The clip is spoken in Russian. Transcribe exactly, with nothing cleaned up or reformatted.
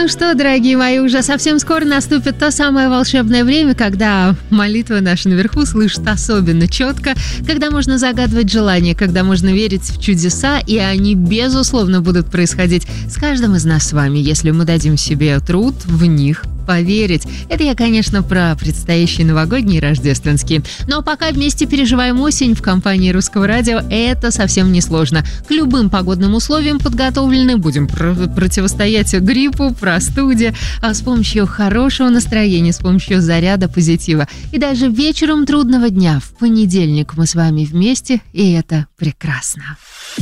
что, дорогие мои, уже совсем скоро наступит то самое волшебное время, когда молитвы наши наверху слышат особенно четко, когда можно загадывать желания, когда можно верить в чудеса, и они, безусловно, будут происходить с каждым из нас с вами, если мы дадим себе труд в них поверить. Это я, конечно, про предстоящие новогодние и рождественские. Но пока вместе переживаем осень в компании Русского радио, это совсем не сложно. К любым погодным условиям подготовлены, будем пр- противостоять гриппу, простуде, а с помощью хорошего настроения, с помощью заряда позитива. И даже вечером трудного дня в понедельник мы с вами вместе, и это прекрасно.